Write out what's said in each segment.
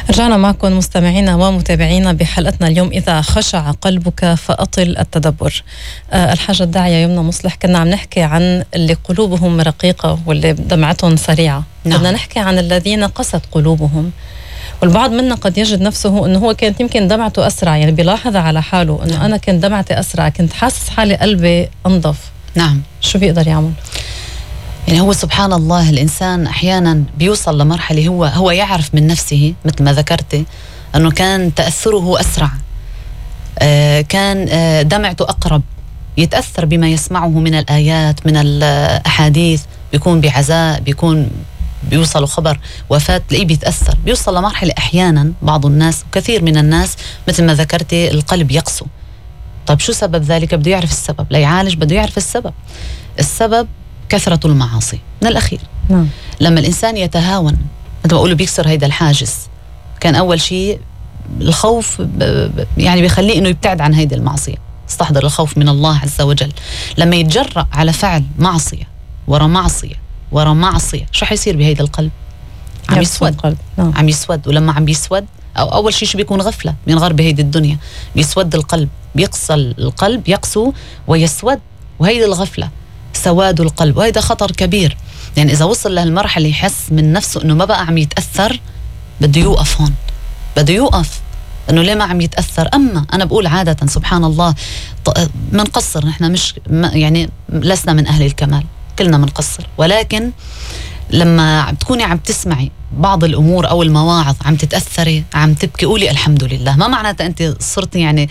رجعنا معكم مستمعينا ومتابعينا بحلقتنا اليوم إذا خشع قلبك فأطل التدبر. الحاجة الداعية يمنى مصلح كنا عم نحكي عن اللي قلوبهم رقيقة واللي دمعتهم سريعة. بدنا نحكي عن الذين قست قلوبهم، والبعض منا قد يجد نفسه أنه هو كانت يمكن دمعته أسرع، يعني بيلاحظ على حاله أنه أنا كنت دمعتي أسرع، كنت حاسس حالي قلبي أنظف. نعم. شو بيقدر يعمل؟ يعني هو سبحان الله الإنسان أحيانا بيوصل لمرحلة هو يعرف من نفسه مثل ما ذكرتي أنه كان تأثره أسرع، كان دمعته أقرب، يتأثر بما يسمعه من الآيات من الأحاديث، بيكون بعزاء، بيوصلوا خبر وفاة تلاقيه بيتأثر، بيوصل لمرحلة أحيانا بعض الناس وكثير من الناس مثل ما ذكرتي القلب يقسو. طيب شو سبب ذلك؟ بده يعرف السبب، لا يعالج بده يعرف السبب كثرة المعاصي من الأخير. لما الإنسان يتهاون مثل ما بقوله بيكسر هيدا الحاجز. كان أول شيء الخوف يعني بيخليه إنه يبتعد عن هيدا المعصية، استحضر الخوف من الله عز وجل. لما يتجرأ على فعل معصية ورا معصية ورا معصية، شو حيصير بهيدا القلب؟ عم يسود. عم يسود، ولما عم بيسود أول شيء شو بيكون؟ غفلة، بينغر بهيدي الدنيا، بيسود القلب، بيقسى القلب، يقسو ويسود، وهيدي الغفلة سواد القلب، وهيدا خطر كبير. يعني إذا وصل لهالمرحلة يحس من نفسه إنه ما بقى عم يتأثر، بده يوقف هون، بده يوقف إنه ليه ما عم يتأثر. أما أنا بقول عادة سبحان الله منقصر، نحن مش يعني لسنا من أهل الكمال، كلنا منقصر، ولكن لما بتكوني عم تسمعي بعض الأمور أو المواعظ عم تتأثري، عم تبكي، قولي الحمد لله. ما معناتها أنت صرتي يعني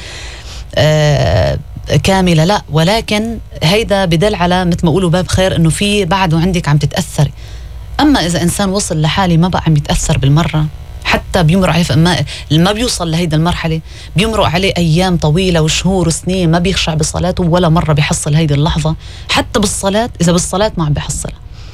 كاملة، لا، ولكن هيدا بدل على مثل ما قولوا باب خير، انه في بعده عندك عم تتأثري. اما اذا انسان وصل لحالي ما بقى عم يتأثر بالمرة، حتى بيمرق عليه ما بيوصل لهيدا المرحلة، بيمرق عليه ايام طويلة وشهور وسنين ما بيخشع بصلاته ولا مرة بيحصل هيدي اللحظة. حتى بالصلاة، اذا بالصلاة ما عم بيحصلها،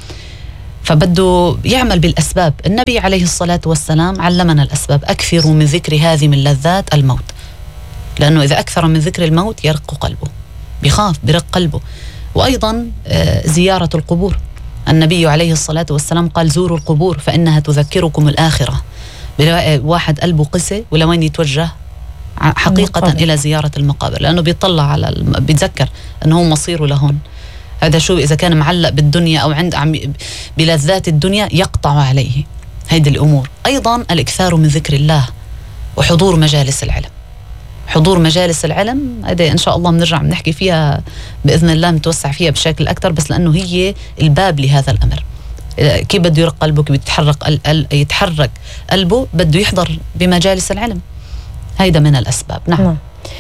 فبده يعمل بالاسباب. النبي عليه الصلاة والسلام علمنا الاسباب: اكثروا من ذكر هذه من لذات الموت، لأنه إذا أكثر من ذكر الموت يرق قلبه، بيخاف، برق قلبه. وأيضا زيارة القبور، النبي عليه الصلاة والسلام قال: زوروا القبور فإنها تذكركم الآخرة. واحد قلبه قسي ولوين يتوجه حقيقة المقابر. إلى زيارة المقابر، لأنه بيطلع على بيتذكر أنه مصيره لهون. هذا شو إذا كان معلق بالدنيا أو بلذات الدنيا يقطع عليه هيدي الأمور. أيضا الإكثار من ذكر الله وحضور مجالس العلم. حضور مجالس العلم هذا إن شاء الله بنرجع بنحكي فيها بإذن الله، نتوسع فيها بشكل أكثر، بس لأنه هي الباب لهذا الأمر. كيف بده يرق قلبه، كيف يتحرك قلبه، بده يحضر بمجالس العلم. هيدا من الأسباب. نعم.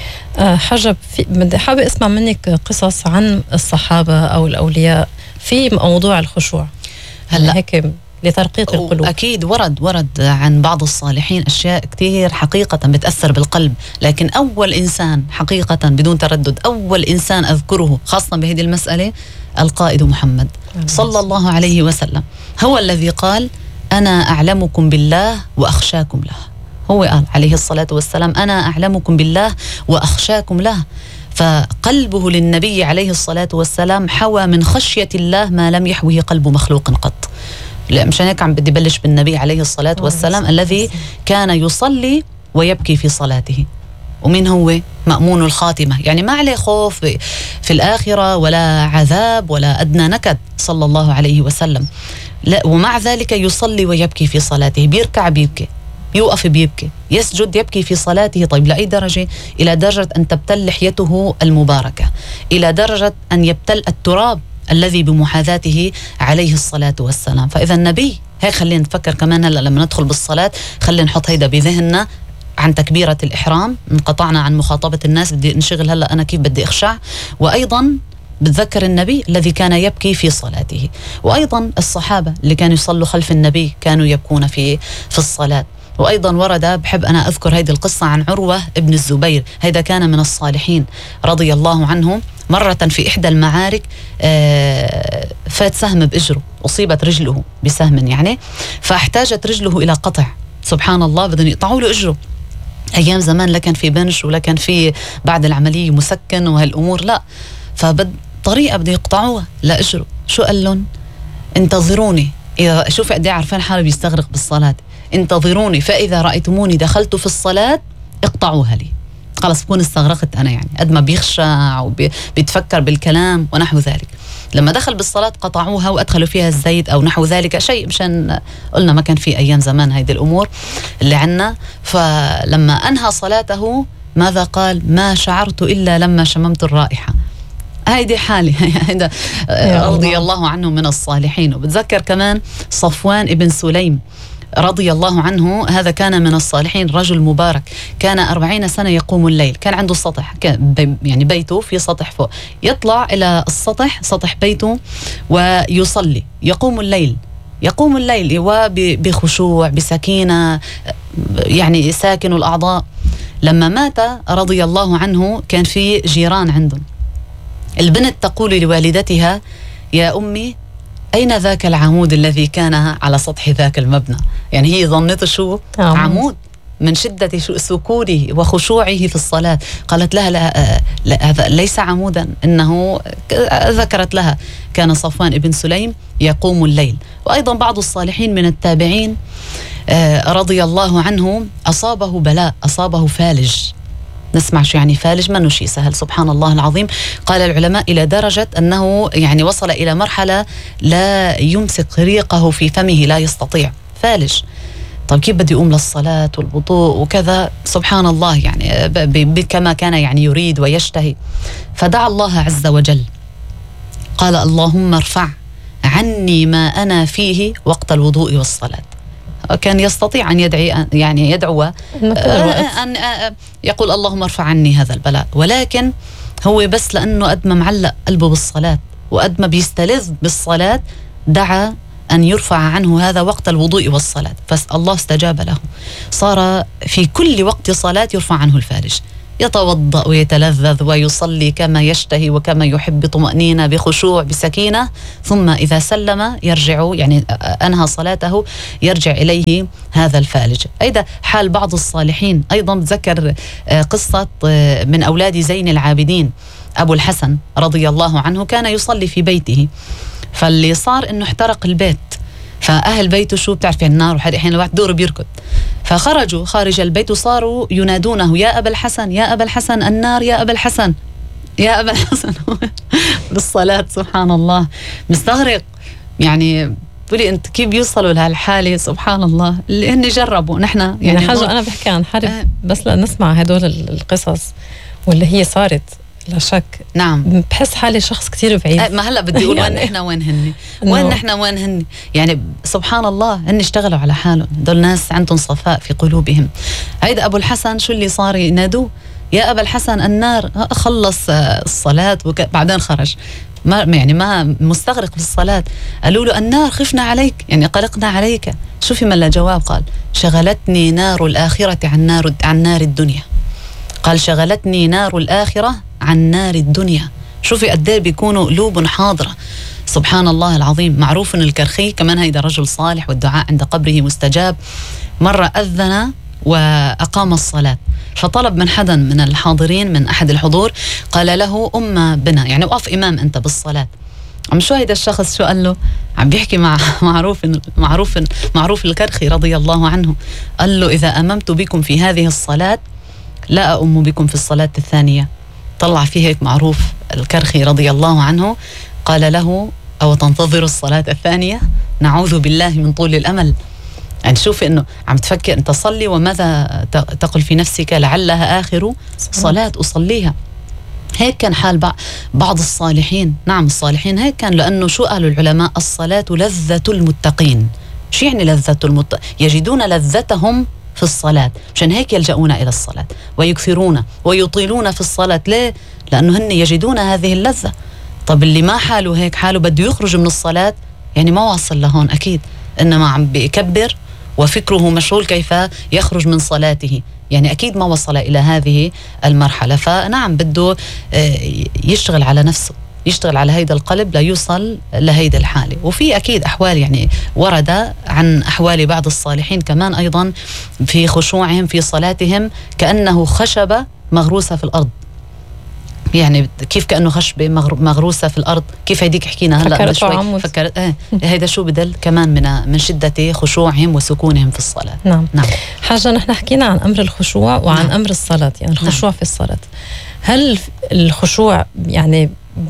حاجة بدي حابة أسمع منك قصص عن الصحابة أو الأولياء في موضوع الخشوع. هلا هيك لترقيق القلوب. أكيد ورد عن بعض الصالحين أشياء كتير حقيقة بتأثر بالقلب. لكن أول إنسان حقيقة بدون تردد، أول إنسان أذكره خاصة بهذه المسألة القائد محمد صلى الله عليه وسلم. هو الذي قال: أنا أعلمكم بالله وأخشاكم له. هو قال عليه الصلاة والسلام: أنا أعلمكم بالله وأخشاكم له. فقلبه للنبي عليه الصلاة والسلام حوى من خشية الله ما لم يحوه قلب مخلوق قط. لا مشان هيك عم بدي بلش بالنبي عليه الصلاة والسلام الذي كان يصلي ويبكي في صلاته. ومن هو؟ مأمون الخاتمة، يعني ما عليه خوف في الآخرة ولا عذاب ولا أدنى نكد صلى الله عليه وسلم. لا، ومع ذلك يصلي ويبكي في صلاته، بيركع بيبكي، يوقف بيبكي، يسجد يبكي في صلاته. طيب لأي درجة؟ إلى درجة أن تبتل لحيته المباركة، إلى درجة أن يبتل التراب الذي بمحاذاته عليه الصلاة والسلام. فإذا النبي هيك خلينا نفكر كمان هلا لما ندخل بالصلاة، خلينا نحط هيدا بذهننا عن تكبيرة الإحرام، انقطعنا عن مخاطبة الناس، بدي انشغل هلا أنا كيف بدي أخشع. وأيضا بتذكر النبي الذي كان يبكي في صلاته. وأيضا الصحابة اللي كانوا يصلوا خلف النبي كانوا يبكون في الصلاة. وأيضا ورد، بحب أنا أذكر هيدي القصة عن عروة ابن الزبير، هيدا كان من الصالحين رضي الله عنه. مرة في إحدى المعارك فات سهم بإجره، أصيبت رجله بسهم يعني، فاحتاجت رجله إلى قطع. سبحان الله، بدهم يقطعوا له إجره. أيام زمان لا كان في بنش ولا كان في بعد العملية مسكن وهالأمور، لا، فطريقة بدهم يقطعوها لإجره. شو قال لهم؟ انتظروني إذا شوف قد ايه عارفين حاله بيستغرق بالصلاة. انتظروني فإذا رأيتموني دخلت في الصلاة اقطعوها لي. خلاص بكون استغرقت أنا، يعني قد ما بيخشع وبيتفكر بالكلام ونحو ذلك. لما دخل بالصلاة قطعوها وأدخلوا فيها الزيت أو نحو ذلك شيء، مشان قلنا ما كان في أيام زمان هيدي الأمور اللي عنا. فلما أنهى صلاته ماذا قال؟ ما شعرت إلا لما شممت الرائحة. هيدي حالي هيدا رضي الله عنه من الصالحين. وبتذكر كمان صفوان ابن سليم رضي الله عنه، هذا كان من الصالحين، رجل مبارك، كان 40 سنة يقوم الليل. كان عنده سطح، كان يعني بيته في سطح فوق، يطلع إلى السطح، سطح بيته، ويصلي، يقوم الليل وبخشوع بسكينة، يعني ساكن الأعضاء. لما مات رضي الله عنه كان في جيران عندهم، البنت تقول لوالدتها: يا أمي أين ذاك العمود الذي كان على سطح ذاك المبنى؟ يعني هي ظنته شو؟ عمود من شدة سكونه وخشوعه في الصلاة. قالت لها: لا هذا ليس عمودا، إنه ذكرت لها كان صفوان ابن سليم يقوم الليل. وأيضا بعض الصالحين من التابعين رضي الله عنه أصابه بلاء، أصابه فالج. نسمع شو يعني فالج، منه شيء سهل، سبحان الله العظيم. قال العلماء إلى درجة أنه يعني وصل إلى مرحلة لا يمسك ريقه في فمه، لا يستطيع، فالج. طيب كيف بدي أقوم للصلاة والوضوء وكذا؟ سبحان الله، يعني كما كان يعني يريد ويشتهي. فدعا الله عز وجل، قال: اللهم ارفع عني ما أنا فيه وقت الوضوء والصلاة. كان يستطيع أن يدعو أن يقول: اللهم ارفع عني هذا البلاء، ولكن هو بس لأنه قد ما معلق قلبه بالصلاة وقد ما بيستلذ بالصلاة دعا أن يرفع عنه هذا وقت الوضوء والصلاة، فالله استجاب له. صار في كل وقت صلاة يرفع عنه الفالج، يتوضأ ويتلذذ ويصلي كما يشتهي وكما يحب، طمأنينة بخشوع بسكينة، ثم إذا سلم يرجع، يعني أنهى صلاته، يرجع إليه هذا الفالج. أيضا حال بعض الصالحين. أيضا بتذكر قصة من أولاد زين العابدين أبو الحسن رضي الله عنه، كان يصلي في بيته، فاللي صار إنه احترق البيت، فأهل بيته شو بتعرفي النار وحد أحيانا الواحد دوره بيركض، فخرجوا خارج البيت وصاروا ينادونه: يا أبا الحسن، يا أبا الحسن، النار، يا أبا الحسن، يا أبا الحسن بالصلاة. سبحان الله، مستغرق. يعني تقولي أنت كيف بيوصلوا لهالحالة؟ سبحان الله، اللي هن جربوا. نحن يعني حاجة أنا بحكي عن حالي بس لنسمع هدول القصص واللي هي صارت، لا شك. نعم، بحس حالي شخص كتير بعيد. ما هلا بدي اقول وين احنا وين هن، وين نحن وين هن. يعني سبحان الله، هن اشتغلوا على حالهم، دول ناس عندهم صفاء في قلوبهم. هيدا ابو الحسن شو اللي صار؟ ينادوه: يا ابا الحسن، النار. خلص الصلاة بعدين خرج، ما مستغرق في الصلاة. قالوا له: النار، خفنا عليك، يعني قلقنا عليك. شوفي ما لا جواب، قال: شغلتني نار الآخرة عن نار الدنيا. قال: شغلتني نار الآخرة عن نار الدنيا. شوفي قد ايه بيكونوا قلوب حاضرة. سبحان الله العظيم. معروف ان الكرخي كمان هيدا رجل صالح والدعاء عند قبره مستجاب. مرة أذن وأقام الصلاة، فطلب من حدا من الحاضرين، من أحد الحضور، قال له: أم بنا، يعني وقف إمام أنت بالصلاة. شو هيدا الشخص شو قال له؟ عم بيحكي مع معروف الكرخي رضي الله عنه. قال له: إذا أممت بكم في هذه الصلاة لا أؤم بكم في الصلاة الثانية. طلع فيه هيك معروف الكرخي رضي الله عنه، قال له: أو تنتظر الصلاة الثانية؟ نعوذ بالله من طول الأمل. يعني شوفي إنه عم تفكر أنت صلي، وماذا تقل في نفسك لعلها آخر صلاة أصليها. هيك كان حال بعض الصالحين. نعم، الصالحين هيك كان، لأنه شو قالوا العلماء؟ الصلاة لذة المتقين. شو يعني لذة المتقين؟ يجدون لذتهم في الصلاة، مشان هيك يلجؤون إلى الصلاة ويكثرون ويطيلون في الصلاة. ليه؟ لأنه هن يجدون هذه اللذة. طب اللي ما حاله هيك، حاله بده يخرج من الصلاة، يعني ما واصل لهون أكيد، إنما عم بيكبر وفكره مشغول كيف يخرج من صلاته، يعني أكيد ما وصل إلى هذه المرحلة. فنعم بده يشتغل على نفسه، يشتغل على هيدا القلب ليوصل لهيدا الحالة. وفي أكيد أحوال يعني ورد عن أحوال بعض الصالحين كمان أيضا في خشوعهم في صلاتهم كأنه خشبة مغروسة في الأرض، يعني كيف كأنه خشبة مغروسة في الأرض. كيف هيديك حكينا هلأ فكرت شوي فكرت هيدا شو بدل كمان من شدة خشوعهم وسكونهم في الصلاة. نعم. حاجة نحن حكينا عن أمر الخشوع وعن أمر الصلاة، يعني الخشوع في الصلاة. هل الخشوع يعني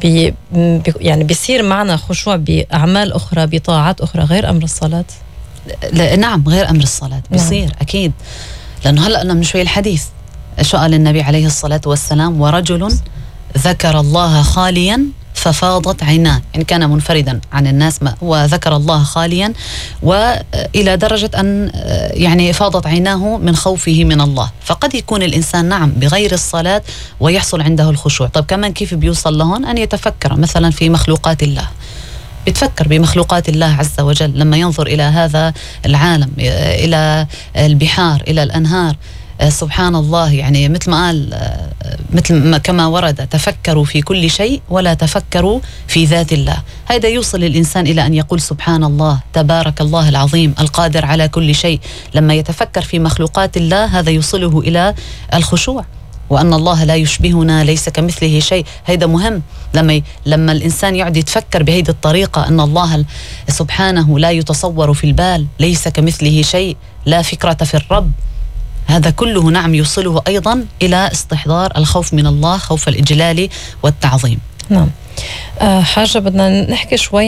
يعني بيصير معنا خشوع بأعمال أخرى بطاعات أخرى غير أمر الصلاة؟ نعم، غير أمر الصلاة بيصير. أكيد، لأنه هلأ أنا من شوي الحديث شو قال النبي عليه الصلاة والسلام: ورجل ذكر الله خاليا ففاضت عيناه، يعني كان منفردا عن الناس وذكر الله خاليا، وإلى درجة أن يعني فاضت عيناه من خوفه من الله. فقد يكون الإنسان نعم بغير الصلاة ويحصل عنده الخشوع. طب كمان كيف بيوصل لهون؟ أن يتفكر مثلا في مخلوقات الله، بتفكر بمخلوقات الله عز وجل لما ينظر إلى هذا العالم، إلى البحار، إلى الأنهار. سبحان الله، يعني مثل ما قال، مثل ما كما ورد: تفكروا في كل شيء ولا تفكروا في ذات الله. هذا يوصل الإنسان إلى أن يقول سبحان الله، تبارك الله العظيم القادر على كل شيء. لما يتفكر في مخلوقات الله هذا يوصله إلى الخشوع، وأن الله لا يشبهنا، ليس كمثله شيء. هيدا مهم. لما الإنسان يقعد يتفكر بهيدي الطريقة أن الله سبحانه لا يتصور في البال، ليس كمثله شيء، لا فكرة في الرب، هذا كله نعم يوصله أيضا إلى استحضار الخوف من الله، خوف الإجلال والتعظيم. نعم. حاجة بدنا نحكي شوي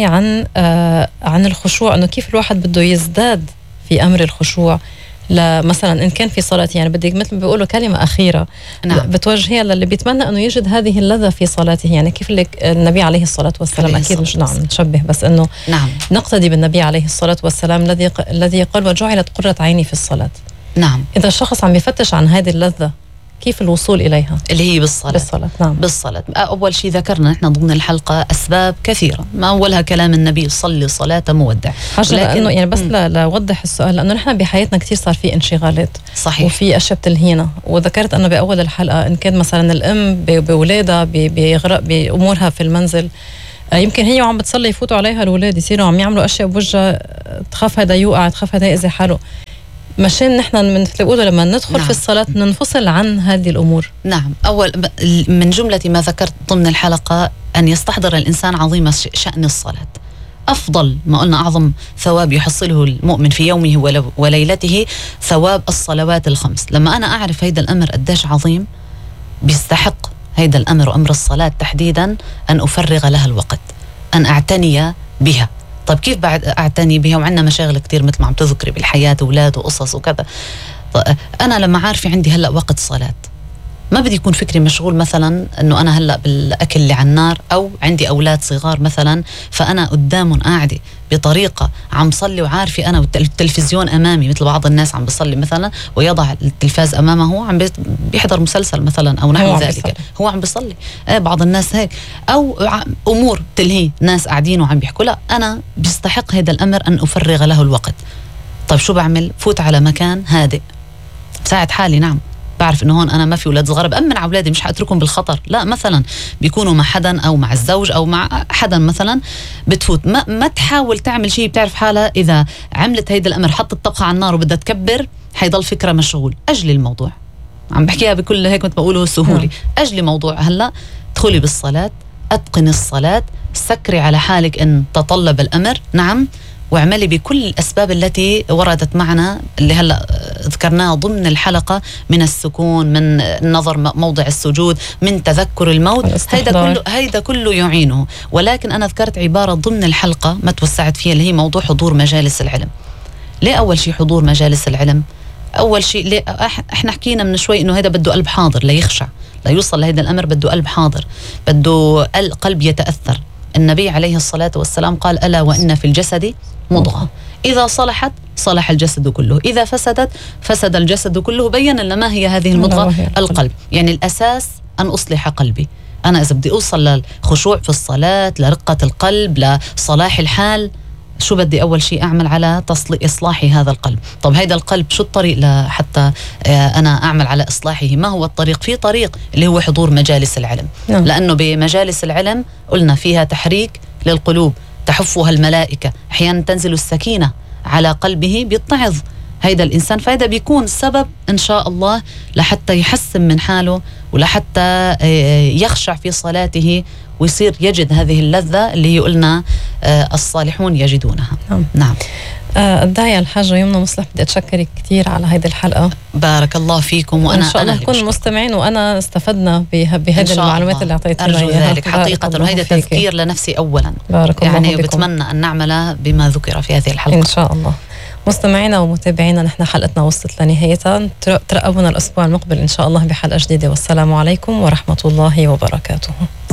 عن الخشوع، أنه كيف الواحد بده يزداد في أمر الخشوع. مثلا إن كان في صلاة، يعني بدك مثل ما بيقولوا كلمة أخيرة نعم. بتوجهها للي بيتمنى أنه يجد هذه اللذة في صلاته. يعني كيف النبي عليه الصلاة والسلام، أكيد مش نعم نشبه، بس أنه نعم نقتدي بالنبي عليه الصلاة والسلام الذي قال: وجعلت قرة عيني في الصلاة. نعم. إذا الشخص عم يفتش عن هذه اللذة، كيف الوصول إليها؟ اللي هي بالصلاة. نعم. بالصلاة. أول شيء ذكرنا نحن ضمن الحلقة أسباب كثيرة، ما أولها كلام النبي: صلي صلاة مودع. حاجة لأنه يعني بس لوضح السؤال، لأنه نحن بحياتنا كثير صار في انشغالات، صحيح، وفي أشياء بتلهينا. وذكرت أنه بأول الحلقة إن كان مثلا الأم بأولادها بأمورها في المنزل، يمكن هي وعم بتصلي يفوتوا عليها الأولاد يصيروا عم يعملوا أشياء بوجهها، تخاف هذا يوقع، تخاف هذا يأذي حاله. مشان نحن مثل بيقولوا لما ندخل نعم. في الصلاة ننفصل عن هذه الأمور. نعم. أول من جملة ما ذكرت ضمن الحلقة أن يستحضر الإنسان عظيم شأن الصلاة. أفضل ما قلنا أعظم ثواب يحصله المؤمن في يومه وليلته ثواب الصلوات الخمس. لما أنا أعرف هيدا الأمر قديش عظيم، بيستحق هيدا الأمر وأمر الصلاة تحديدا أن أفرغ لها الوقت، أن أعتني بها. طيب كيف بعد أعتني بها وعندنا مشاغل كتير مثل ما عم تذكري بالحياة، أولاد وقصص وكذا؟ أنا لما عارفة عندي هلأ وقت صلاة، ما بدي يكون فكري مشغول مثلا أنه أنا هلأ بالأكل اللي على النار، أو عندي أولاد صغار مثلا فأنا قدامهم قاعدة بطريقة عم صلي وعارفة أنا والتلفزيون أمامي، مثل بعض الناس عم بصلي مثلا ويضع التلفاز أمامه عم بيحضر مسلسل مثلا أو نحو ذلك، هو عم بيصلي. بعض الناس هيك، أو أمور تلهي، ناس قاعدين وعم بيحكوا. لا، أنا بيستحق هذا الأمر أن أفرغ له الوقت. طيب شو بعمل؟ فوت على مكان هادئ، ساعد حالي. نعم، بعرف انه هون انا ما في اولاد صغار بامن على اولادي، مش حاتركهم بالخطر. لا، مثلا بيكونوا مع حدا او مع الزوج او مع حدا مثلا، بتفوت ما تحاول تعمل شيء. بتعرف حالها اذا عملت هيدا الامر، حطت الطبخه على النار وبدها تكبر، حيضل فكره مشغول. اجلي الموضوع، عم بحكيها بكل هيك مثل ما بقوله سهوله. اجلي موضوع هلا، ادخلي بالصلاه، اتقني الصلاه، سكري على حالك ان تطلب الامر. نعم، واعملي بكل الأسباب التي وردت معنا اللي هلأ ذكرناها ضمن الحلقة، من السكون، من النظر موضع السجود، من تذكر الموت. هيدا كله يعينه. ولكن أنا ذكرت عبارة ضمن الحلقة ما توسعت فيها، اللي هي موضوع حضور مجالس العلم. ليه أول شيء حضور مجالس العلم؟ أول شيء ليه احنا حكينا من شوي إنه هيدا بده قلب حاضر ليخشع، لا يوصل لهيدا الأمر بده قلب حاضر، بده القلب يتأثر. النبي عليه الصلاة والسلام قال: ألا وإن في الجسد مضغة، إذا صلحت صلح الجسد كله، إذا فسدت فسد الجسد كله. بين لنا ما هي هذه المضغة؟ القلب. يعني الأساس أن أصلح قلبي. أنا إذا بدي أوصل للخشوع في الصلاة، لرقة القلب، لصلاح الحال، شو بدي أول شيء أعمل على إصلاح هذا القلب؟ طب هيدا القلب شو الطريق حتى أنا أعمل على إصلاحه؟ ما هو الطريق؟ في طريق اللي هو حضور مجالس العلم. لأنه بمجالس العلم قلنا فيها تحريك للقلوب، تحفها الملائكة، أحيانا تنزل السكينة على قلبه، بيتعظ هيدا الإنسان، فهذا بيكون سبب إن شاء الله لحتى يحسن من حاله ولحتى يخشع في صلاته ويصير يجد هذه اللذة اللي قلنا الصالحون يجدونها. نعم. الداعية الحاجة يمنى مصلح، بدي أتشكرك كثير على هذه الحلقة. بارك الله فيكم، وأنا إن شاء الله نكون مستمعين وأنا استفدنا بهذه المعلومات اللي أعطيتنا إياها. أرجو ذلك حقيقة، وهذا تذكير لنفسي أولا. بارك الله يعني بكم. بتمنى أن نعمل بما ذكر في هذه الحلقة إن شاء الله. مستمعينا ومتابعينا، نحن حلقتنا وصلت لنهايتها. ترقبونا الأسبوع المقبل إن شاء الله بحلقة جديدة، والسلام عليكم ورحمة الله وبركاته.